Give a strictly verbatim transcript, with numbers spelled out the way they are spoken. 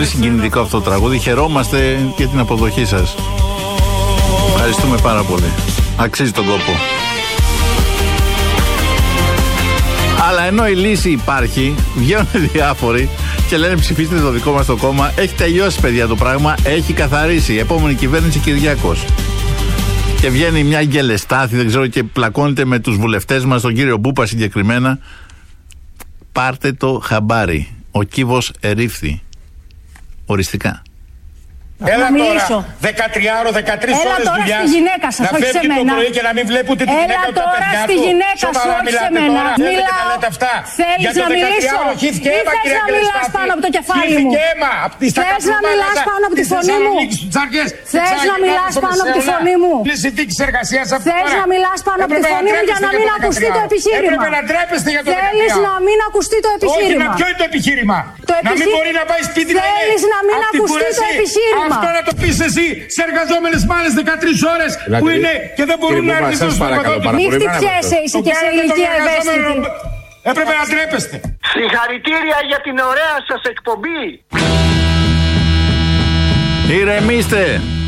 πολύ συγκινητικό αυτό το τραγούδι. Χαιρόμαστε για την αποδοχή σας. Ευχαριστούμε πάρα πολύ. Αξίζει τον κόπο. Αλλά ενώ η λύση υπάρχει, βγαίνουν διάφοροι και λένε ψηφίστε το δικό μας το κόμμα. Έχει τελειώσει, παιδιά, το πράγμα. Έχει καθαρίσει. Η επόμενη κυβέρνηση Κυριάκος. Και βγαίνει μια γκελεστάθη, δεν ξέρω, και πλακώνεται με τους βουλευτές μας, τον κύριο Μπούπα συγκεκριμένα. Πάρτε το χαμπάρι. Ο κύβος ερήφθη. Οριστικά. Έλα τώρα, δεκατριάρο, δεκατρείς ώρες δουλειάς, να φεύγει το πρωί και να μην βλέπει ούτε την γυναίκα του τα παιδιά του. Σοβαρά μιλάτε τώρα, θέλετε να λέτε αυτά. Για το δεκατριάρο χύθηκε αίμα, κυρία Γκελεστάθη. Χύθηκε αίμα. Θες να μιλάς πάνω από τη φωνή μου. Θες να μιλάς πάνω από τη φωνή μου. Θες να μιλάς πάνω από τη φωνή μου για να μην ακουστεί το επιχείρημα. Έπρεπε να τρέπεστε για το δεκατριάρο. Θέλεις να μην ακουστεί το επιχείρημα. Όχι, ποιο είναι το επιχείρημα. Να μην μπορεί να πάει σπίτι να είναι. Θέλεις να μην ακουστεί το επιχείρημα. Αυτό να το πεις εσύ σε εργαζόμενες μάνες δεκατρείς ώρες που είναι και δεν μπορούν να αρνηθούν στο εργοδότη. Μη χτυπιέσαι, είσαι και σε ηλικία ευαίσθητη. Έπρεπε να τρέπεστε. Συγχαρητήρια για την ωραία σας εκπομπή. Ηρεμήστε.